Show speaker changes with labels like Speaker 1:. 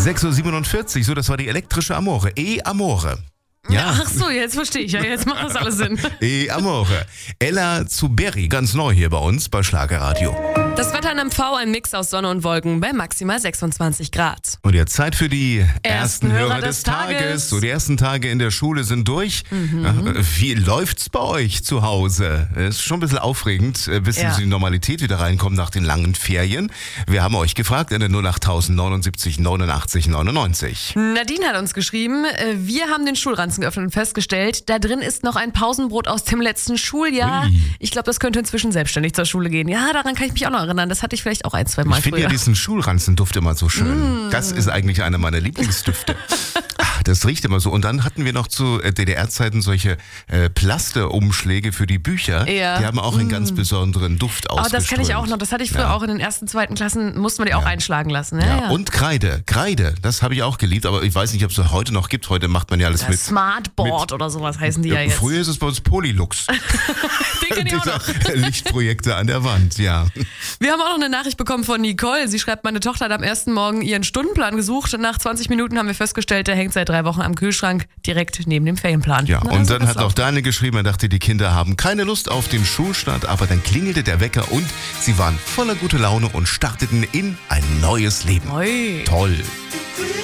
Speaker 1: 6.47 Uhr, so, das war die elektrische Amore. E-Amore. Ja.
Speaker 2: Ach so, jetzt verstehe ich. Ja, jetzt macht das alles Sinn.
Speaker 1: E-Amore. Ella Zuberi, ganz neu hier bei uns bei Schlagerradio.
Speaker 2: Das Wetter in MV, ein Mix aus Sonne und Wolken bei maximal 26 Grad.
Speaker 1: Und jetzt Zeit für die ersten Hörer
Speaker 2: des
Speaker 1: des Tages.
Speaker 2: Tages.
Speaker 1: So, die ersten Tage in der Schule sind durch. Wie läuft's bei euch zu Hause? Ist schon ein bisschen aufregend, bis
Speaker 2: Ja.
Speaker 1: die Normalität wieder reinkommt nach den langen Ferien. Wir haben euch gefragt in der 08000 79 89 99.
Speaker 2: Nadine hat uns geschrieben, wir haben den Schulranzen geöffnet und festgestellt, da drin ist noch ein Pausenbrot aus dem letzten Schuljahr.
Speaker 1: Ui.
Speaker 2: Ich glaube, das könnte inzwischen selbstständig zur Schule gehen. Ja, daran kann ich mich auch noch erinnern. Das hatte ich vielleicht auch ein, zwei Mal
Speaker 1: Ich finde ja
Speaker 2: früher.
Speaker 1: diesen Schulranzenduft immer so schön. Das ist eigentlich einer meiner Lieblingsdüfte. Ach, das riecht immer so. Und dann hatten wir noch zu DDR-Zeiten solche Plasterumschläge für die Bücher.
Speaker 2: Ja.
Speaker 1: Die haben auch einen ganz besonderen Duft
Speaker 2: Oh,
Speaker 1: ausgestrahlt.
Speaker 2: das kenne ich auch noch. Das hatte ich früher auch in den ersten, zweiten Klassen, mussten wir die auch einschlagen lassen.
Speaker 1: Ja. Und Kreide, das habe ich auch geliebt, aber ich weiß nicht, ob es heute noch gibt. Heute macht man ja alles mit.
Speaker 2: Smartboard oder sowas heißen die ja jetzt.
Speaker 1: Früher ist es bei uns Polylux.
Speaker 2: Den kenn ich auch noch.
Speaker 1: Lichtprojekte an der Wand, ja.
Speaker 2: Wir haben auch noch eine Nachricht bekommen von Nicole. Sie schreibt, meine Tochter hat am ersten Morgen ihren Stundenplan gesucht und nach 20 Minuten haben wir festgestellt, der hängt seit 3 Wochen am Kühlschrank direkt neben dem Ferienplan.
Speaker 1: Ja,
Speaker 2: Na,
Speaker 1: und
Speaker 2: also
Speaker 1: dann
Speaker 2: das
Speaker 1: hat auch
Speaker 2: läuft.
Speaker 1: Daniel geschrieben, er dachte, die Kinder haben keine Lust auf den Schulstart, aber dann klingelte der Wecker und sie waren voller gute Laune und starteten in ein neues Leben.
Speaker 2: Oi.
Speaker 1: Toll.